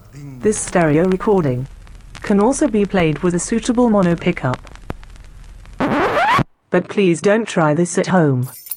This stereo recording can also be played with a suitable mono pickup. But please don't try this at home.